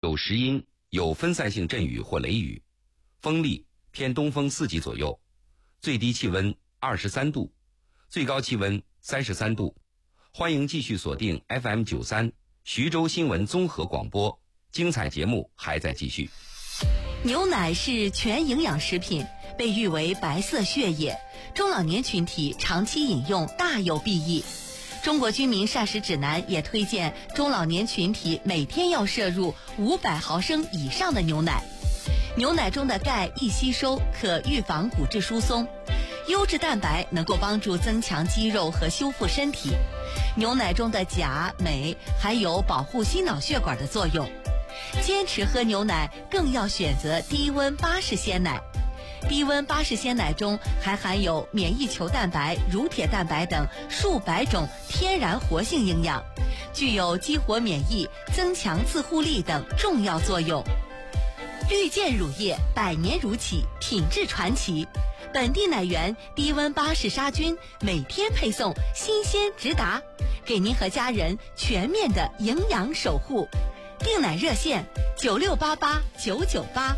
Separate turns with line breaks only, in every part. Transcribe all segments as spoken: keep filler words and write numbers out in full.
有时阴，有分散性阵雨或雷雨，风力偏东风四级左右，最低气温二十三度，最高气温三十三度。欢迎继续锁定 F M 九十三 徐州新闻综合广播，精彩节目还在继续。
牛奶是全营养食品，被誉为白色血液，中老年群体长期饮用大有裨益。中国居民膳食指南也推荐中老年群体每天要摄入五百毫升以上的牛奶。牛奶中的钙易吸收，可预防骨质疏松；优质蛋白能够帮助增强肌肉和修复身体。牛奶中的钾、镁还有保护心脑血管的作用。坚持喝牛奶更要选择低温巴氏鲜奶。低温巴氏鲜奶中还含有免疫球蛋白、乳铁蛋白等数百种天然活性营养，具有激活免疫、增强自护力等重要作用。绿箭乳业百年如起，品质传奇，本地奶源低温巴氏杀菌，每天配送，新鲜直达，给您和家人全面的营养守护。订奶热线九六八八九九八。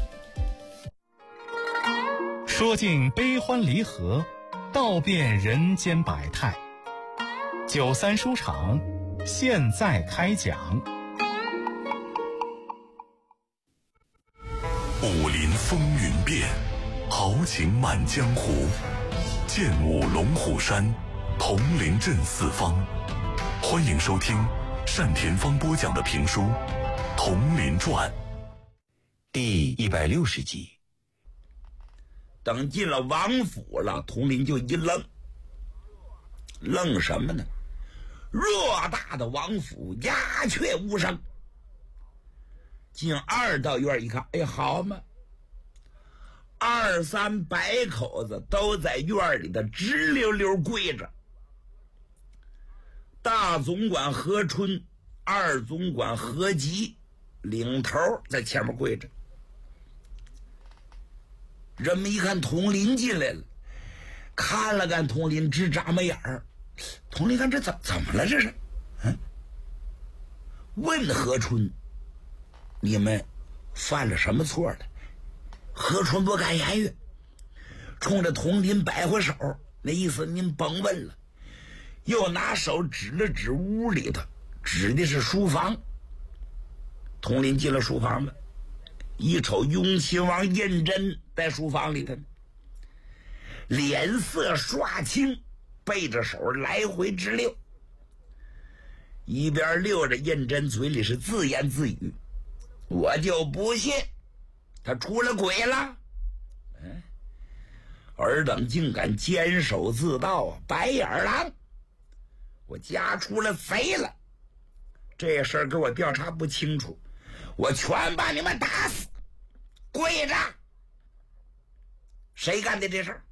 说尽悲欢离合，道遍人间百态。九三书场现在开讲。
武林风云变，豪情满江湖。剑舞龙虎山，铜陵镇四方。欢迎收听单田芳播讲的评书《铜陵传》
第一百六十集。
等进了王府了，佟林就一愣，愣什么呢？偌大的王府，鸦雀无声。进二道院一看，哎，好嘛，二三百口子都在院里的直溜溜跪着。大总管何春、二总管何吉领头在前面跪着。人们一看佟林进来了，看了看佟林，直眨巴眼儿。佟林看这怎怎么了？这是，嗯？问何春，你们犯了什么错了？何春不敢言语，冲着佟林摆回手，那意思您甭问了。又拿手指了指屋里头，指的是书房。佟林进了书房了，一瞅雍亲王胤禛在书房里头，脸色刷青，背着手来回直溜，一边溜着，胤禛嘴里是自言自语：“我就不信他出了鬼了。”嗯，尔等竟敢坚守自盗啊！白眼狼，我家出了贼了，这事儿给我调查不清楚，我全把你们打死！跪着！谁干的这事儿？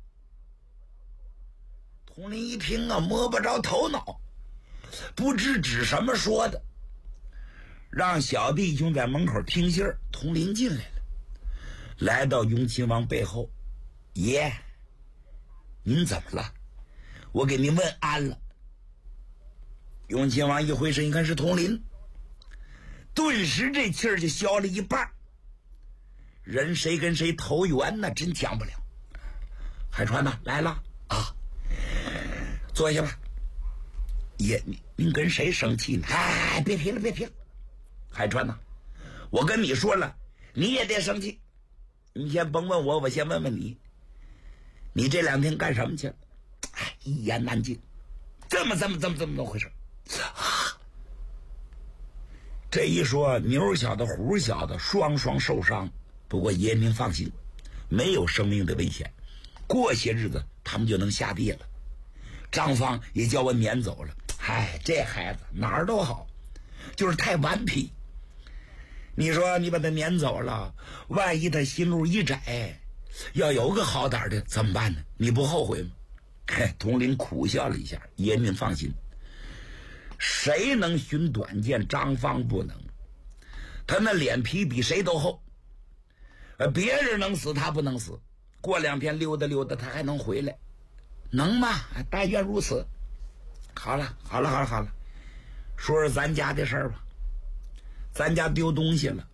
佟林一听啊，摸不着头脑，不知指什么说的，让小弟兄在门口听信儿。佟林进来了，来到雍亲王背后：“爷，您怎么了？我给您问安了。”雍亲王一回身一看是佟林，顿时这气儿就消了一半。人谁跟谁投缘呢？真讲不了。海川呐，来了啊，坐下吧。爷，您您跟谁生气呢？哎，别提了，别提了。海川呐，我跟你说了，你也得生气。你先甭问我，我先问问你，你这两天干什么去了？哎，一言难尽。这么这么这么这么怎么回事？啊！这一说，牛小子、虎小子双双受伤。不过爷您放心，没有生命的危险，过些日子他们就能下地了。张芳也叫我撵走了。嗨，这孩子哪儿都好，就是太顽皮。你说你把他撵走了，万一他心路一窄，要有个好歹的怎么办呢？你不后悔吗？嘿，佟林苦笑了一下，爷您放心，谁能寻短见？张芳不能，他那脸皮比谁都厚。呃，别人能死，他不能死。过两天溜达溜达，他还能回来，能吗？但愿如此。好了，好了，好了，好了，说说咱家的事儿吧。咱家丢东西了，